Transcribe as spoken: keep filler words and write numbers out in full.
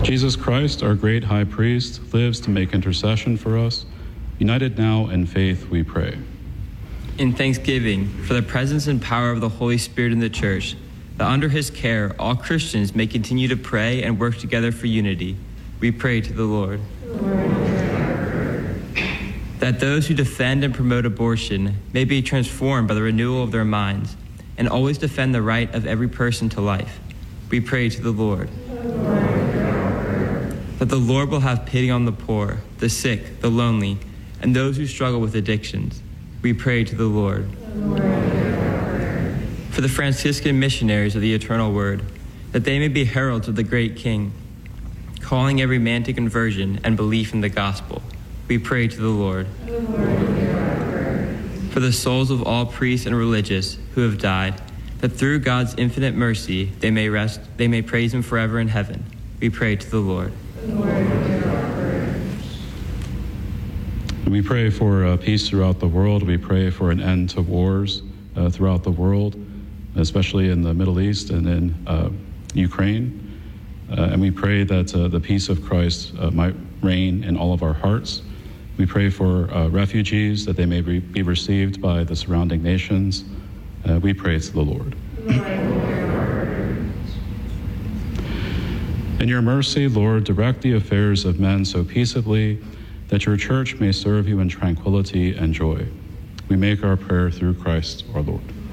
Jesus Christ, our great high priest, lives to make intercession for us. United now in faith, we pray. In thanksgiving for the presence and power of the Holy Spirit in the Church, that under his care all Christians may continue to pray and work together for unity, we pray to the Lord. That those who defend and promote abortion may be transformed by the renewal of their minds and always defend the right of every person to life, we pray to the Lord. That the Lord will have pity on the poor, the sick, the lonely, and those who struggle with addictions, we pray to the Lord. For the Franciscan missionaries of the eternal word, that they may be heralds of the great King, calling every man to conversion and belief in the gospel, we pray to the Lord. For the souls of all priests and religious who have died, that through God's infinite mercy they may rest, they may praise him forever in heaven, we pray to the Lord. And we pray for uh, peace throughout the world. We pray for an end to wars uh, throughout the world, especially in the Middle East and in uh, Ukraine. Uh, and we pray that uh, the peace of Christ uh, might reign in all of our hearts. We pray for uh, refugees, that they may re- be received by the surrounding nations. Uh, we pray to the Lord. In your mercy, Lord, direct the affairs of men so peaceably that your church may serve you in tranquility and joy. We make our prayer through Christ our Lord.